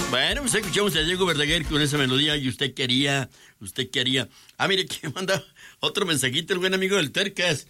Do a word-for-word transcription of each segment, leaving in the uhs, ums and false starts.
Bueno, pues escuchamos a Diego Verdaguer con esa melodía y usted quería, usted quería. Ah, mire que manda otro mensajito el buen amigo del Tercas.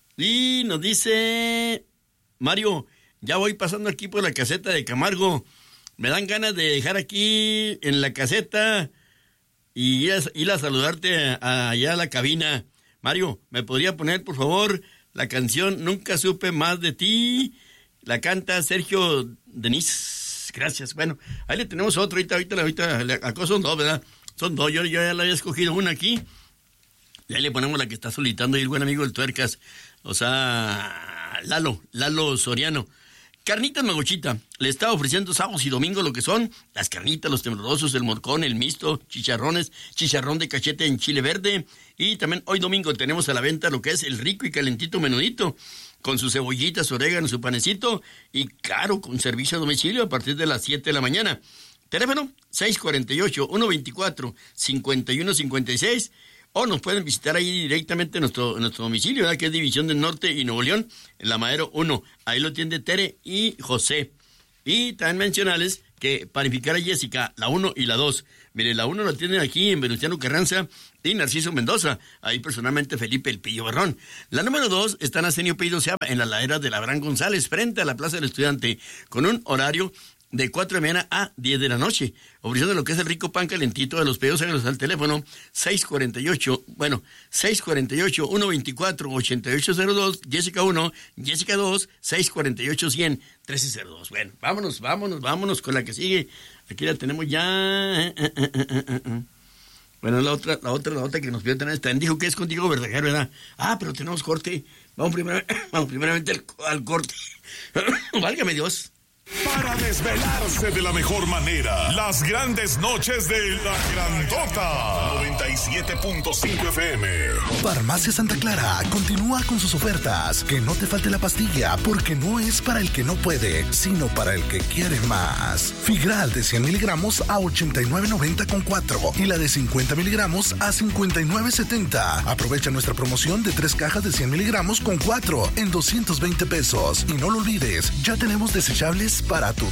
Y nos dice, Mario, ya voy pasando aquí por la caseta de Camargo. Me dan ganas de dejar aquí en la caseta y ir a, ir a saludarte a, a, allá a la cabina. Mario, ¿me podría poner, por favor, la canción Nunca supe más de ti? La canta Sergio Denis. Gracias. Bueno, ahí le tenemos otro. Ahorita, ahorita, ahorita, acá son dos, ¿verdad? Son dos. Yo, yo ya le había escogido una aquí. Y ahí le ponemos la que está solicitando ahí el buen amigo del Tuercas. O sea, Lalo, Lalo Soriano. Carnitas Magochita. Le está ofreciendo sábados y domingos lo que son las carnitas, los temblorosos, el morcón, el mixto, chicharrones, chicharrón de cachete en chile verde. Y también hoy domingo tenemos a la venta lo que es el rico y calentito menudito, con sus cebollitas, su orégano, su panecito, y claro, con servicio a domicilio a partir de las siete de la mañana. Teléfono seis cuatro ocho, uno dos cuatro, cinco uno cinco seis, o nos pueden visitar ahí directamente en nuestro, en nuestro domicilio, ¿verdad? Que es División del Norte y Nuevo León, en la Madero uno. Ahí lo atiende Tere y José. Y también mencionarles que Panificar a Jessica, la uno y la dos. Mire, la uno lo tienen aquí en Venustiano Carranza y Narciso Mendoza. Ahí personalmente Felipe El Pillo Barrón. La número dos está en Arsenio Pillo Seaba, en la ladera de Abraham González, frente a la Plaza del Estudiante, con un horario de cuatro de la mañana a diez de la noche, ofreciendo lo que es el rico pan calentito de los pedidos. Háganos al teléfono seis cuatro ocho, bueno, seis cuatro ocho, uno dos cuatro, ocho ocho cero dos, Jessica uno, Jessica dos, seis cuatro ocho, cien, trece cero dos. Bueno, vámonos, vámonos, vámonos con la que sigue. Aquí la tenemos ya. Bueno, la otra, la otra, la otra que nos pidió tener está. Dijo que es contigo, Verdaguer, ¿verdad? Ah, pero tenemos corte. Vamos primero, vamos primeramente al, al corte. Válgame Dios. Para desvelarse de la mejor manera, las grandes noches de La Grandota. noventa y siete punto cinco F M. Farmacia Santa Clara continúa con sus ofertas. Que no te falte la pastilla, porque no es para el que no puede, sino para el que quiere más. Figral de cien miligramos a ochenta y nueve noventa con cuatro y la de cincuenta miligramos a cincuenta y nueve setenta. Aprovecha nuestra promoción de tres cajas de cien miligramos con cuatro en doscientos veinte pesos. Y no lo olvides, ya tenemos desechables para tu